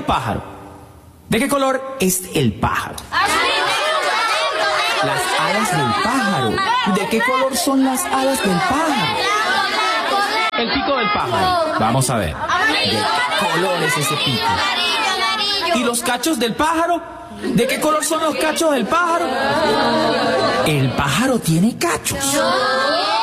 pájaro. ¿De qué color es el pájaro? Las alas del pájaro. ¿De qué color son las alas del pájaro? El pico del pájaro. Vamos a ver. ¿De qué color es ese pico? ¿Y los cachos del pájaro? ¿De qué color son los cachos del pájaro? El pájaro tiene cachos.